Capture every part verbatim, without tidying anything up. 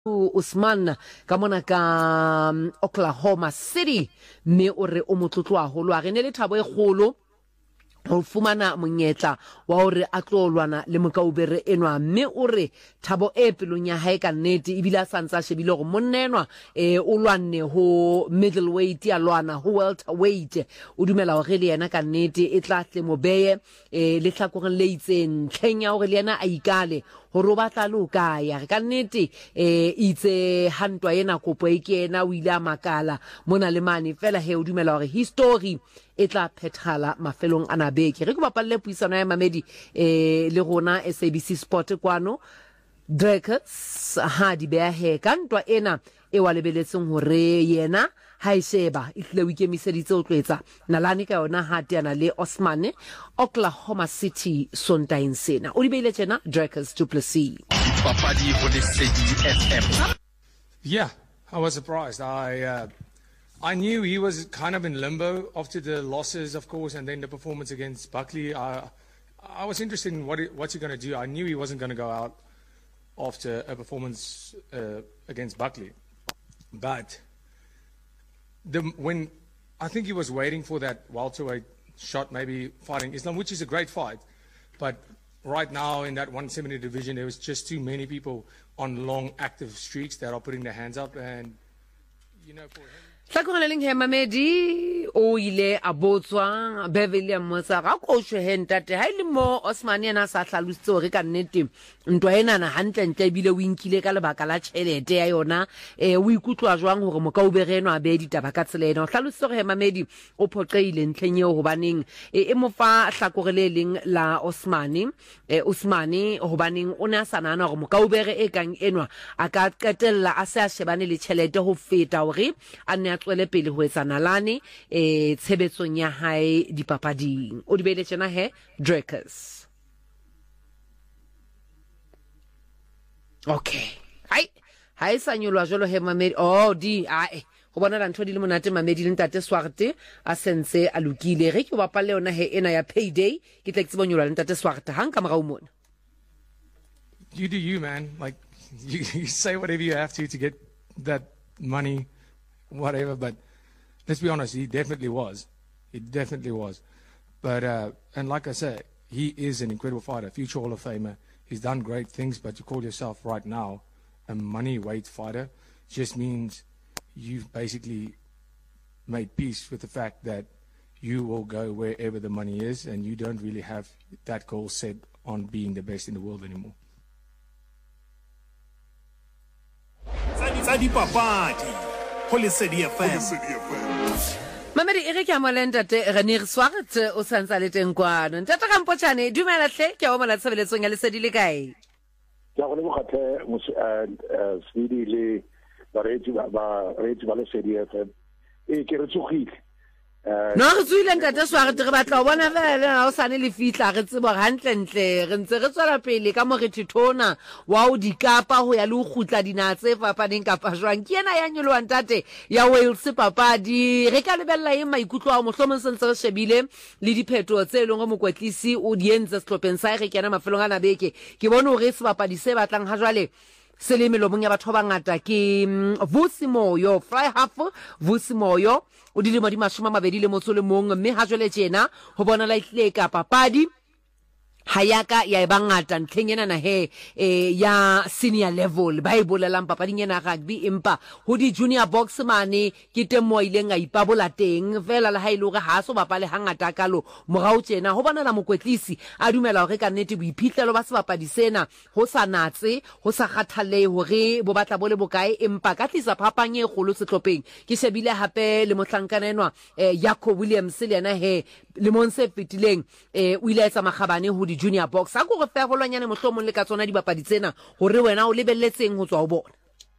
Usman ka mona ka um, Oklahoma City mme o re o motlotlo a holo a re ne le thabo e kgolo ho fumana monyetla wa hore a tlolwana le mokaubere enwa mme o re thabo e pelong ya hae ka nnete e bila santsa shebile go monnenwa e o lwanne ho middleweight ya lwana ho welterweight o dumela hore le yena ka nnete e tla tle mo beye e le tlhakoreng le itseng tlhenya hore le yena a ikale ho ro batla lo ka ya ka nnete e itse hantwa yena kopo e ke yena o ile a makala mona le mane fela he o dumela hore history e tla phethala mafelong ana beke re go bapalle puisano ya mamedi e le rona S A B C Sport kwano Drakers ha di bea he ka ntwa ena e wa lebeletseng hore yena ha isheba ihle wikemiseditse o tlwetsa nalani ka yona ha tiana le Osman Oklahoma City Sontaine sena o di beile tjena Drakers du Plessis Papadi for the C D F M. Yeah, I was surprised. I uh, I knew he was kind of in limbo after the losses, of course, and then the performance against Buckley. I I was interested in what he, what's he going to do. I knew he wasn't going to go out after a performance uh, against Buckley, but the when I think he was waiting for that welterweight shot, maybe fighting Islam, which is a great fight, but right now in that one seventy division, there was just too many people on long active streaks that are putting their hands up, and you know for him. Tlakongaleng he mamedi o ile a botswa Beverly Motsa ga go shehenta te ha ile mo Osman yana sa hlalustse hore ka nnete ntwa ena na hantle ntle bile o inkile ka lebaka la tšhelete ya yona e o ikutlwa jwang hore mokaubere eno a be ditaba ka tsela ena o hlalustse hore he mamedi o phoqeile ntlhenye ho baneng e mo fa hlakorele leng la Osman e Usmani ho baneng o ne a sanana hore mokaubere e kang enwa a ka qetella a se a shebane le tšhelete ho feta hore a ne tswele pele ho etsa nalane e tshebetsong ya hae dipapading o di beile tjena he Drakers. Okay hai hai sa nyolwa jolo he mamedi oh di ai go bona la ntho di le monate mamedi le ntate Swarte a sense a lokile re ke ba palle ona he ena ya payday ke tla ke tsebonyolwa le ntate Swarte hang ka morao mona. You do you, man. Like you, you say whatever you have to to get that money. Whatever, but let's be honest, he definitely was. He definitely was. But, uh, and like I said, he is an incredible fighter, future Hall of Famer. He's done great things, but to call yourself right now a money weight fighter just means you've basically made peace with the fact that you will go wherever the money is, and you don't really have that goal set on being the best in the world anymore. Polisedi F M. Mamedi e re ke amolela ntate Renir Swart o santsa le teng kwano ntate ka mpotshane dumela hle ke a o mola tshebeletsong ya lesedi le kae ya go le bogate mo Swedi le ba re tsi ba re tsi ba lesedi F M e ke re tsogile no re tswile ntate Swart re batla o bona fela o sane le fitla re tsebo hantle ntle re ntse re tswela pele ka mo re thithona wa o dikapa ho ya le o khutla dinatse papadeng kapa jwang ke ena ya nyolwa ntate ya Wales papadi re ka lebella e maikutlo a mohlomong sentse re shebile le dipheto tse leng go mokwetlisi o di entse setlhopheng sa re kena mafelong ana beke ke bona hore se papadi se batlang ha jwale seleme lo monya batho ba ngata ke Vusi Moyo fly half Vusi Moyo o dilemo di mashome a mabedi le motso le mong mme ha jwale tjena ho bona la itle ka papadi hayaka ya ibangata ntlhengena na he e ya senior level ba ibolelang papading ena rugby empa ho di junior box mane ke temo ile nga ipabola teng vela la haile hore ha so bapale hangata kalo morao tjena ho bona la mokwetlisi a dumela hore ka nnete boiphihlelo ba se bapadi sena ho sa natse ho sa kgathale hore bo batla bole bokae empa ka tlisa phapang e kgolo setlopeng ke shebile hape le mohlankana enwa Jacob Williams le yena he le monse fitileng e o ile etsa magabane ho di junior box a go re fa golwanyane mohlomong le ka tsona di bapadi tsena hore wena o lebelletseng ho tswa o bona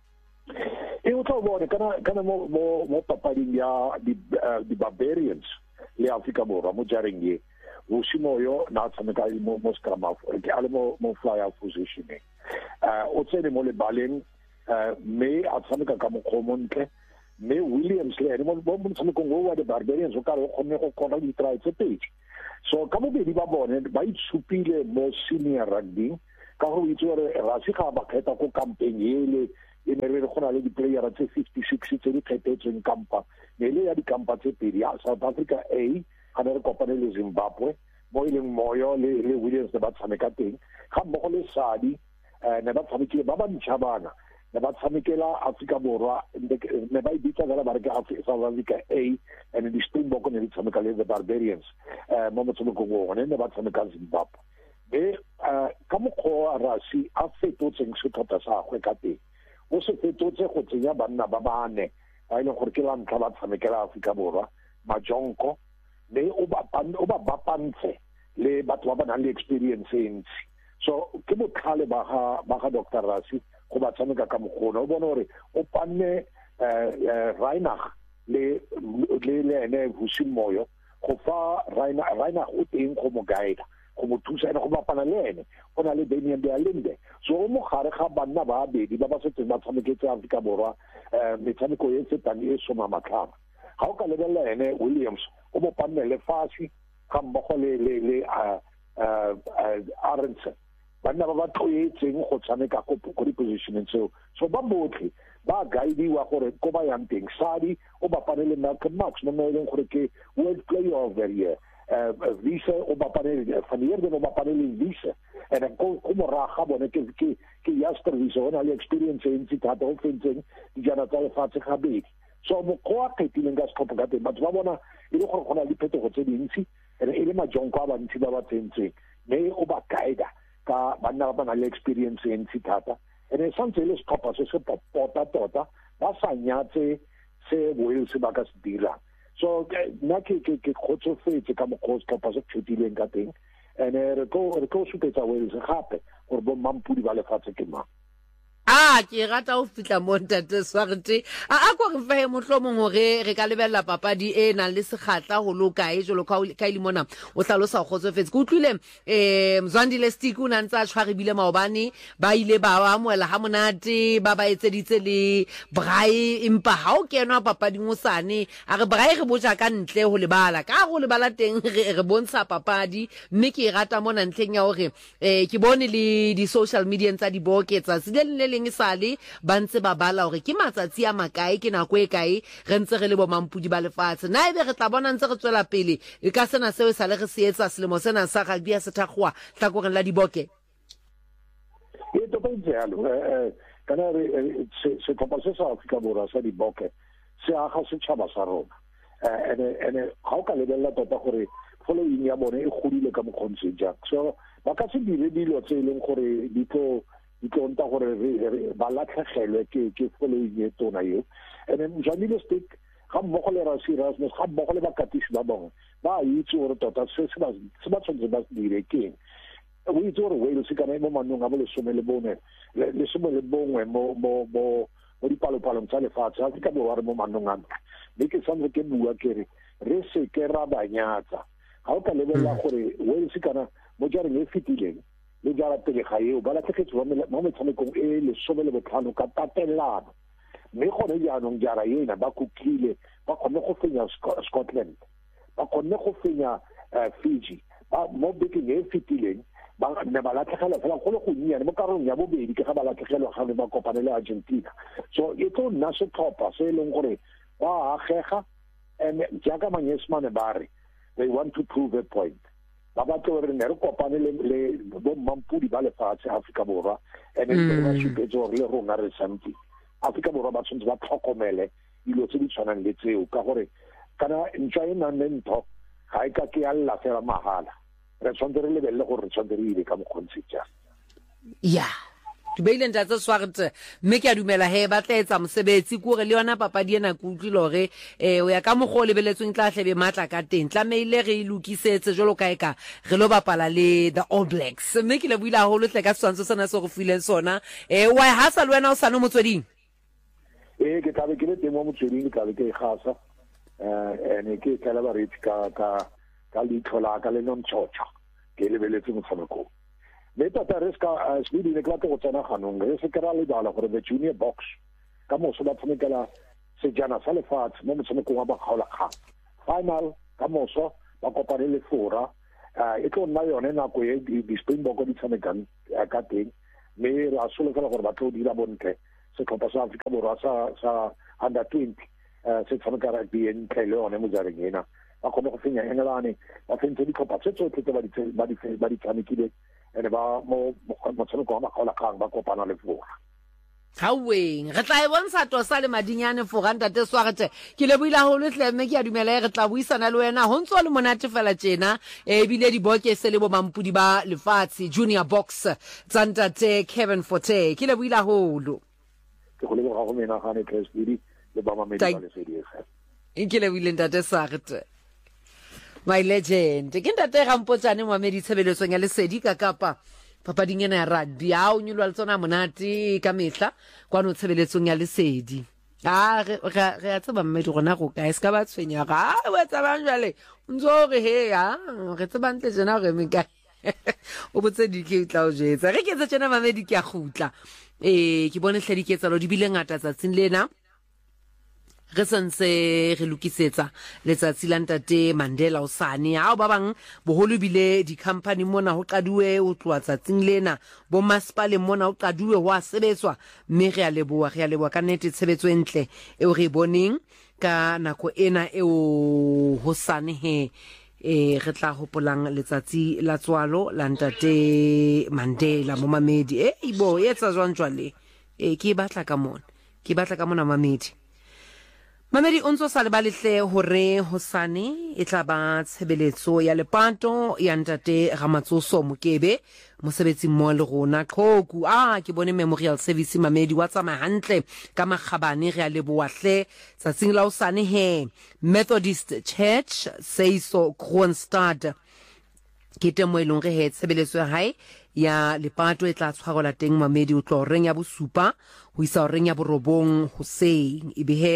e o tswa o bona kana kana mo mo mo papading ya di di Barbarians le Africa Borwa mo jareng ye o Simoyo na tsameka mo mo scrum ke ale mo mo fly out position e uh o tsene mo le baleng uh me a tsameka ka mo khomontle me Williams le mo mo tsameka go wa the Barbarians o ka re go ne go kona di try tse pedi so ka bobedi ba bone ba itsupile mo senior rugby ka go itse gore ra se ga ba kgetha go campaign ele na le di-player tse fifty-six tse di kgethetsweng kampa ne le ya dikampa tse pedi ya South Africa A ga ne re kopane le Zimbabwe mo ileng Moyo le le Williams ba tshameka teng ga mmogo le Sadi ne ba tshamekile ba ba ntšhabana ne ba tshamekela Afrika Borwa ne ba ibitsa gala ba re ke South Africa A and di Springbok ne di tshameka le the Barbarians mo motshamekong o ne ne ba tshameka Zimbabwe e ka mokgwa Rasi a fetotseng setlhopha sa gagwe ka teng o se fetotse go tsenya banna ba bane ba ile gore ke la ntlha ba tshamekela Afrika Borwa Majonko le o ba o ba bapantse le batho ba ba nang le experience e ntsi so ke botlhale ba ga ba ga Doctor Rasi go ba tshameka ka mogona o bona gore o panne Reinach le le le ene Vusimoyo go fa Reinach Reinach o teng go mo guide go mo thusa ene go bapana le ene o na le Damian de Allende so o mo gare ga banna ba bedi ba ba setse ba tshameketse Afrika Borwa metshameko e fetang e soma matlhano ga o ka lebelela ene Williams o mo panne le fasi ga mmogo le le le Aronson banna ba ba tloetseng go tshameka go di-positioneng tseo so ba botlhe ba guideiwa gore ko ba yang teng Sadi o bapane le Malcolm Marx mo mo eleng gore ke world player of the year Visa o bapane van Heerden o bapane le Visa en ko ko moraga bone ke ke ke Jasper Visa o na le experience in Tsitata o fentseng di jana tsa lefatshe ga bedi so mo ko a ketileng ka setlhopha ka teng batho ba bona e le gore go na le phetogo tse dintsi ene e le Majonko a bantsi ba ba tsentseng mme o ba guide ka banna ba na le experience in Tsitata ene santse le setlhopha se se popota tota ba sa nyatse se boel se ba ka se dira so na ke ke ke khotsofetse ka mokgwa se tlhopha se phetileng ka teng ene re go re go supetsa Wales gape gore bo mampudi ba lefatshe ke mang Ah, ke rata o fitla mo ntate Swarte a a go re fe mohlomong hore re ka lebella papadi e nang le segatla go loka e jolo ka ka ile mona o tlalosa go tsofetse go utlwile eh Mzwandile Stick o nantsa tshware bile maobane ba ile ba ba moela ha monate ba ba etseditse le Braai impa ha o kenwa papadi mo sane a re Braai re boja ka ntle ho lebala ka go lebala teng re re bontsha papadi mme ke rata mona ntleng ya hore eh ke bone le di social media tsa di boketsa se le leng sale ba ntse ba bala hore ke matsatsi a makae ke nako e kae re ntse re le bo mampudi ba lefatshe na ebe re tla bona ntse re tswela pele e ka sena seo sa le re se etsa selemo sena sa rugby ya sethagwa tla go re la diboke e to ba jalo eh kana re se topa se sa Afrika Borwa sa diboke se aga setšhaba sa rona ene ene ga o ka lebella tota gore following ya bone e godile ka mokgontse jack so ba ka se dire dilo tse e leng gore di tlo di tlonta gore ba latlhegelwe ke ke following e tona yo and then Mzwandile Stick ga mmogo le Rasi Rasmus ga mmogo le bakatisi ba bone ba itse gore tota se se ba se ba tshwanetse ba se dire keng o itse gore Wales ka na mo manong a bo le some le bone le some le bongwe mo mo mo mo dipalopalong tsa lefatshe Afrika Borwa re mo manong a mme ke santse ke bua ke re re se ke ra banyatsa ga o ka lebella gore Wales kana mo jareng e fitileng le jara pele ga eo ba la tlheketse mo metshamekong e le some le botlhano ka tatelano mme gone jaanong jara ena ba kutlile ba kgonne go fenya Scotland ba kgonne go fenya Fiji ba mo bekeng e fitileng ba ne ba latlhegela fela go le go nnyane mo karolong ya bobedi ke ga ba latlhegelwa ga ba kopane le Argentina so e tlo nna setlhopha se e leng gore ba agega and jaaka Manyesmane ba re they want to prove a point ba ba tlo re ne re kopane le le bo mampudi ba lefatshe Afrika Borwa ene re ba supetse gore le rona re sampi Afrika Borwa ba tshwanetse ba tlhokomele dilo tse di tshwanang le tseo ka gore kana ntšwa e nang le ntho ga e ka ke ya lla fela mahala re tshwanetse re lebelele gore re tshwanetse re ile ka mokgontse jang ya ke beile ntatse Swarte mme ke a dumela he ba tla etsa mosebetsi kore le yona papadi ena ke utlwile hore eh o ya ka mogolo lebeletsweng tla hlebe matla ka teng tla meile re ilukisetse jolo kae ka re lo bapala le the All Blacks mme ke le buila holo tle ka swantso sona se go fileng sona eh wa hasa le wena o sano motsweding eh ke tlabe ke le teng mo motsweding ke tlabe ke gasa eh ene ke tla ba re ka ka ka lithola ka le nomtshotsha ke lebeletse motshameko Meta Tareska as we did a clap of Tanahanung, Resekara Dala for the junior box. Kamo Sobatamikala, Sejana Salifat, Momosamikuaba Halaka. Final, Kamoso, Bacoparele Fora, it on Mayonena, the Springbok Sanakan, Katin, May Rasulaka or Bato di Rabonte, se tlhopha sa Afrika Borwa sa sa under twenty eh se tshameka rugby en tlhelo one mo jareng ena ba kgone go fenya enelane ba fentse ditlhopha tse tsotlhe tse ba di ba di ba di tshamekile ene ba mo motshameko wa magaola kgang ba kopana le Fora. Haweng re tla e bontsha tosa le madinyane Fora ntate Swagete ke le buila ho le tleme ke a dumela re tla buisana le wena ho ntso le monate fela tjena e bile di boke se le bo mampudi ba lefatshe junior box tsa ntate Kevin Forte ke le buila ho lo ke go le go go mena ga ne Chris le ba mamedi ba le se di e ke le buile ntate Swagete my legend ke ntate Rampotsane Mohamedi tshebeletso ya lesedi ka Kapa papading ena ya rugby a o nyolwa le tsona monate ka mehla kwa no tshebeletsong ya lesedi a re re a tseba mmedi gona go ka ska ba tshwenya ga wa tsa bang jale ntso re he ya re tseba ntle jena re me ka o botse di ke tla o jetsa re ke tsa tsena mamedi ke a gutla eh ke bone hle di ke tsalo di bile ngata tsatsing lena re sentse re lokisetsa letsatsi la ntate Mandela Osane a ba bang boholo bile di company mona ho qaduwe o tloa tsatsing lena bo masipale mona o qaduwe wa sebetswa mme re a leboa re a leboa ka nnete tshebetso entle e o re boneng ka nako ena e o Hosane he e re tla hopolang letsatsi la tswalo la ntate Mandela mo Mamedi e ibo yetsa jwang jwale e ke batla ka mona ke batla ka mona Mamedi Mamedi o ntso sa le ba lehle hore Hosane e tla ba tshebeletso ya lepato ya ntate Ramatsoso Mokebe mosebetsi mo le rona Qhoku a ke bone memorial service Mamedi wa tsama hantle ka magabane re a leboa hle tsatsing la Hosane he Methodist Church Seiso Kroonstad ke temo e leng re he tshebeletso ya hae ya lepato e tla tshwarola teng Mamedi o tlo reng ya bosupa ho isa reng ya borobong Hussein e be he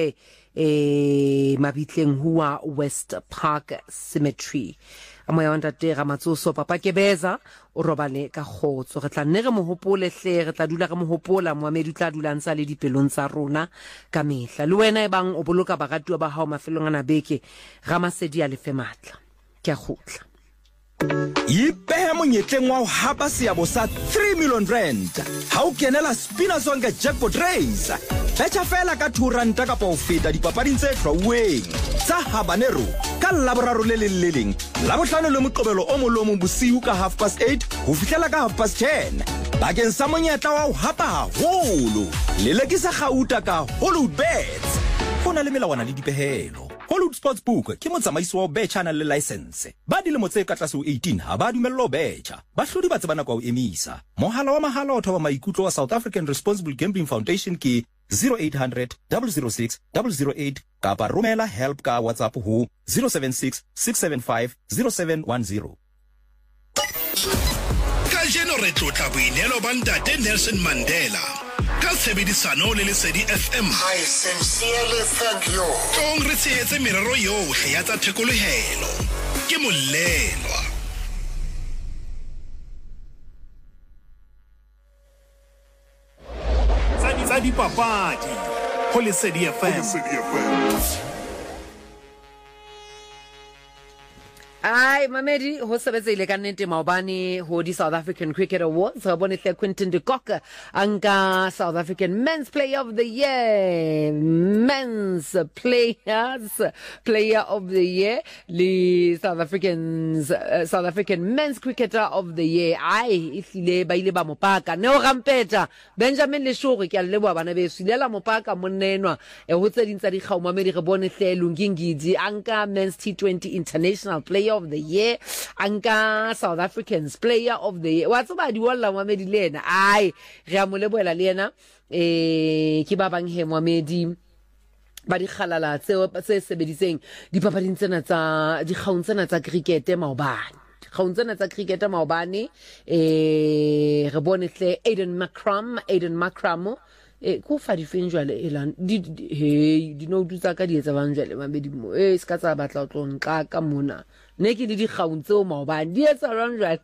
e mabitleng huwa West Park Cemetery amoya wa ntate Ramatsoso papa Kebeza o robale ka khotso re tla nne re mo hopole hle re tla dula re mo hopola Mohamedi tla dula ntsa le dipelong tsa rona ka mehla le wena e bang o boloka baratuwa ba hao mafelong ana beke Ramasedi a lefe matla ke a khutla Ipehe monyetleng wa ho hapa seabo sa three million rand ha o kenela Spina Zonke jackpot race betcha fela ka two rand ka po feta dipapading tse hlwauweng tsa habanero ka laboraro le le leleng la bohlano le moqobelo o molomo bosiu ka half past eight ho fihlela ka half past ten bakeng sa monyetla wa ho hapa haholo le lekisa gauta ka Hollywood Bets hona le melawana le dipehelo Hollywood Sportsbook ke motsamaisi wa bet channel le license ba dilemo tse ka tlase ho eighteen ha ba dumello betcha ba hlodi ba tsebana kwa o emisa mohala wa mahala o thoba maikutlo wa South African Responsible Gambling Foundation ke zero eight hundred double oh six double oh eight kapa romela help ka WhatsApp ho zero seven six six seven five zero seven one zero ka jeno re tlotla boinelo ba ntate Nelson Mandela ka tshebedisano le Lesedi F M. I sincerely thank you. Tong re tsetse merero yohle ya tsa thekolohelo ke molelwa tsa dipapadi ho Lesedi F M. Ai Mamedi ho sebetsile ka nnete maobane ho di South African Cricket Awards re bone hle Quinton de Kock anka South African Men's Player of the Year Men's Players Player of the Year le South Africans uh, South African Men's Cricketer of the Year ai ifile ba ile ba mopaka Neo Rampeta Benjamin Leshore ke a leboa bana be silela mopaka monenwa e ho tse dintsa di kgauma Mamedi re bone hle Lungingidi anka Men's T twenty International Player of the Year anka South Africans Player of the Year wa tsaba di walla Mohamedi lena ai re a mo leboela le yena eh ke ba bang he Mohamedi ba di khalala tse tse sebediseng dipapading tsena tsa di kgaung tsena tsa cricket maobane kgaung tsena tsa cricket maobane eh re bone hle Aiden Macram Aiden Macram e go fa di fenjwale elan di he di no dutsa ka di etsa bang jwale Mamedi mo e ska tsa batla o tlonqa ka mona ne ke di kgaung tseo maobane di etsa rang jwale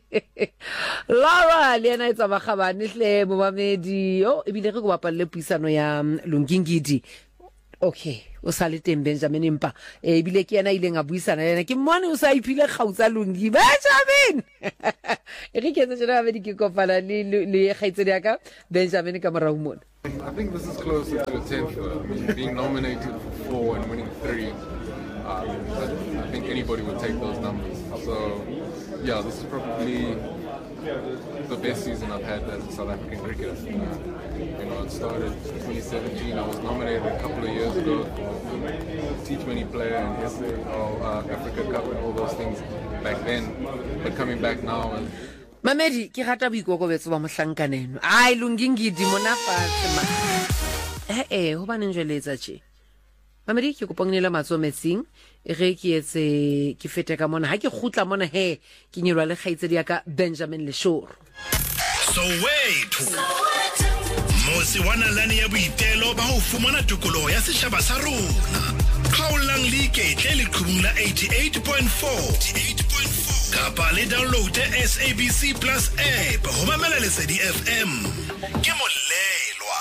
Laura le ena etsa bagabane hle mo Mamedi o ebile re go bapalle puisano ya Lungingidi okay o sa le teng Benjamin empa e bile ke yena ile nga buisana yena ke mmone o sa iphile kgautsa Lungi Benjamin e re ke tse jana Mamedi ke kopana le le khaitsedi ya ka Benjamin ka morao mona I think this is closer to a tenth, though. I mean, being nominated for four and winning three, um, I, I think anybody would take those numbers. So, yeah, this is probably the best season I've had as a South African cricketer. Uh, you know, it started in twenty seventeen. I was nominated a couple of years ago for T twenty player and S A or uh, Africa Cup and all those things back then. But coming back now and Mamedi ke rata boikokobetso ba mohlankaneno ai lungingidi mona fatshe ma eh eh ho bana njweletsa tje Mamedi ke kopangnela matso metsing e re ke etse ke fete ka mona ha ke khutla mona he ke nyelwa le khaitsedi ya ka Benjamin Leshoro So wait Mosi wana lani ya boitelo ba ho fumana tokoloho ya setjhaba sa rona Khaolang like tle le qhubung la eighty-eight point four Kapa le download S A B C Plus app ho mamela Lesedi F M ke molelwa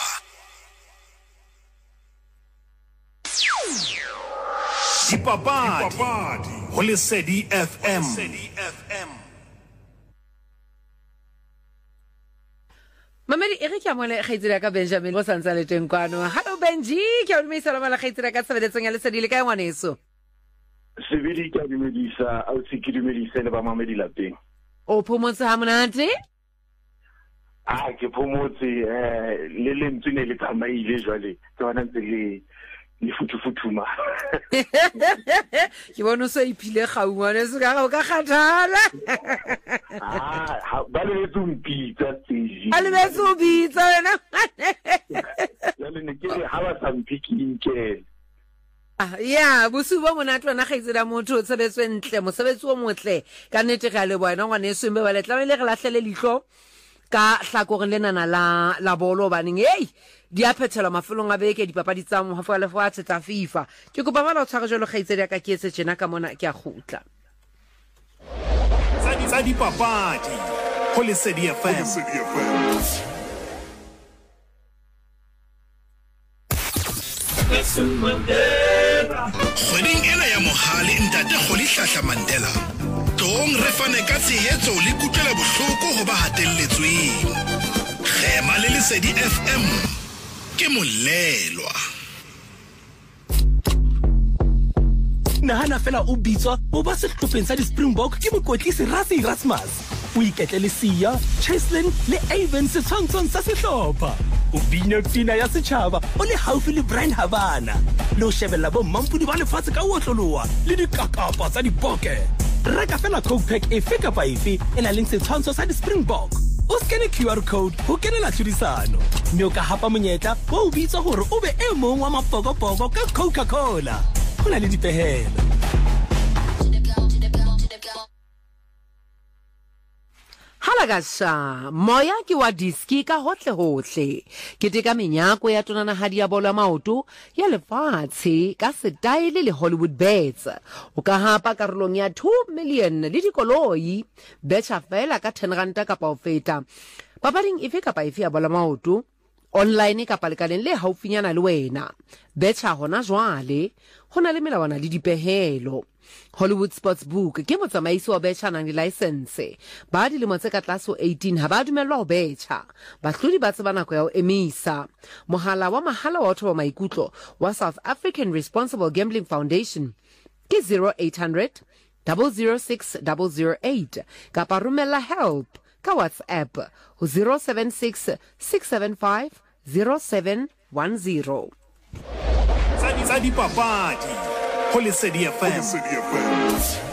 Dipapadi ho Lesedi F M Mamedi e re ke amole khaitsedi ka Benjamin bo santsa le teng kwano hello Benji ke o me isala mala khaitsedi ka tsebeletsong ya Lesedi le kae ngwaneso Sebedi ka dumedisa au se ke dumedisa le ba mamedi lapeng o phomotse ha monate ah ke phomotse eh le lentswe ne le tsamaile jwale ke bona ntse le le futufutuma ke bona so iphile gaungwane se ka ga ka kgathala ah ba le tsumpitsa tseji ba le tsumpitsa wena ya le ne ke ha ba sampikike Ah yeah busuba mona tlona gaitsela motho tshebetso entle mosebetsi o motle ka nnete ga le bona ngwane sembe ba le tlamele re lahlele litlo ka hlakore lenana la la bolo baneng hey di aphetela mafelong a beke dipapadi tsa mo hafa le fa tsa FIFA ke kopa bala o tshware jolo gaitsedi ka ke etse tsena ka mona ke a gutla tsa dipapadi ho Lesedi F M Kgweding ena ya mohale ntate Kgoli Hlahla Mandela tong re fane ka tshehetso le kutlwela bohloko ho ba hatelletsweng Khema le Lesedi F M ke molelwa Nahana fela o bitswa o ba se hlopheng sa di-Springbok ke mokotlisi Rassie Erasmus o iketle le Sia Cheslin le Avon se tshwantsong sa sehlopha o bina pina ya setjhaba o le haufi le Brian Habana lo shebella bo mampudi ba lefatshe ka otloloa le dikakapa tsa dipoke reka fela Coke pack efe kapa efe e na leng setshwantsho sa di-Springbok o skene Q R code ho kenela tlhodisano mme o ka hapa monyetla wa o bitsa hore o be e mong wa mapokopoko ka Coca-Cola ho na le dipehelo Halagasha moya ke wa diski ka hotle hotle ke teka menyako ya tonana hadi ya bola maoto ya lefatshe ka style le Hollywood bets o ka hapa karolong ya two million le dikoloi betcha fela ka ten rand ka pa o feta papading ife kapa ife ya bola maoto online kapa lekaleng le haufinyana le wena betcha hona jwale hona le melawana le dipehelo Hollywood Sportsbook ke motsamaisi wa betcha nang le license ba dilemo tse ka tlase eighteen ha ba dumellwa ho betcha bahlodi ba tseba nako ya ho emisa mohala wa mahala wa otho maikutlo wa South African Responsible Gambling Foundation ke zero eight hundred, zero zero six, zero zero eight kapa romela help ka WhatsApp ho zero seven six, six seven five, zero seven one zero Tsa dipapadi ho Lesedi F M